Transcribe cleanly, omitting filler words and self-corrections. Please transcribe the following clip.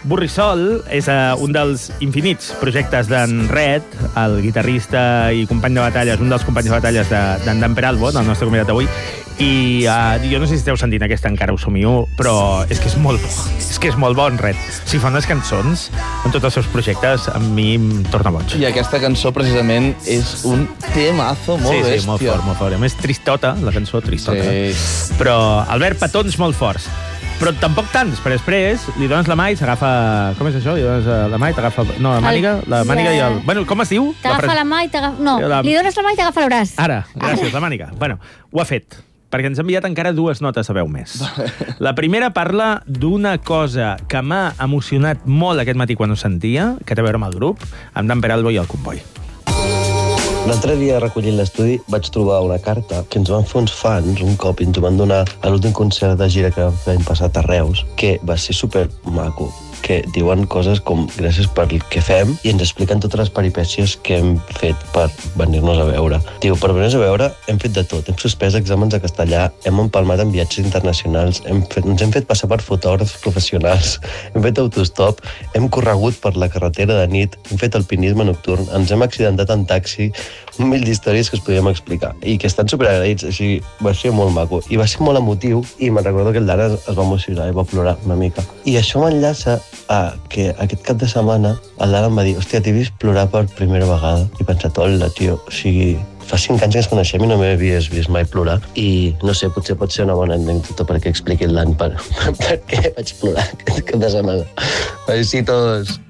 Borrissol és un dels infinits projectes d'en Red, el guitarrista i company de batalles, un dels companys de batalles d'en Dan Peralbo, del nostre convidat d'avui, i jo no sé si esteu sentint aquesta Encara ho somiu, però és que és molt bo. És que és molt bon, Red. Si fa unes cançons en tots els seus projectes, a mi em torna boig. I aquesta cançó, precisament, és un temazo molt bèstia. Sí, molt fort, molt fort. A més, tristota, la cançó, tristota. Sí. Però, Albert, petons molt forts. Però tampoc tants, perquè després li dones la mà i s'agafa... Com és això? Li dones la mà i t'agafa... No, la màniga i el... Bueno, com es diu? T'agafa la mà i t'agafa... No, li dones la mà i t'agafa el braç. Ara, gràcies, la màniga. Bueno, ho ha fet, perquè ens ha enviat encara 2 notes a veu més. La primera parla d'una cosa que m'ha emocionat molt aquest matí quan ho sentia, que té a veure amb el grup, amb Dan Peralbo i el Comboi. L'altre dia, recollint l'estudi, vaig trobar una carta que ens van fer uns fans un cop i ens van donar a l'últim concert de gira que vam passat a Reus, que va ser super maco, que diuen coses com gràcies per el que fem i ens expliquen totes les peripècies que hem fet per venir-nos a veure. Tio, per venir-nos a veure hem fet de tot. Hem suspès exàmens de castellà, hem empalmat en viatges internacionals, ens hem fet passar per fotògrafs professionals, hem fet autostop, hem corregut per la carretera de nit, hem fet alpinisme nocturn, ens hem accidentat en taxi, un mil d'històries que us podíem explicar i que estan superagraïts, així va ser molt maco i va ser molt emotiu i me'n recordo que el Dara es va emocionar i va plorar una mica. I això m'enllaça a que aquest cap de setmana el Dara em va dir, hòstia, t'he vist plorar per primera vegada i he pensat, hola, tio, o sigui, fa 5 anys que ens coneixem i no m'havies vist mai plorar i no sé, potser pot ser una bona anècdota perquè expliqui l'any per què vaig plorar aquest cap de setmana. Besitos.